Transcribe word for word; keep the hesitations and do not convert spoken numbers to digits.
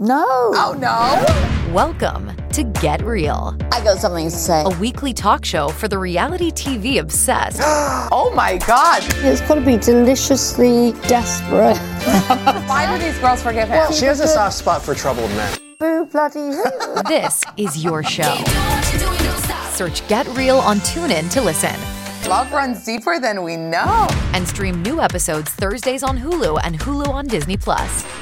No. Oh, no. Welcome to Get Real, I got something to say. a weekly talk show for the reality T V obsessed. Oh, my God. It's got to be deliciously desperate. Why do these girls forgive him? She has a soft spot for troubled men. Boo bloody who. This is your show. Search Get Real on TuneIn to listen. Love runs deeper than we know. And stream new episodes Thursdays on Hulu and Hulu on Disney Plus.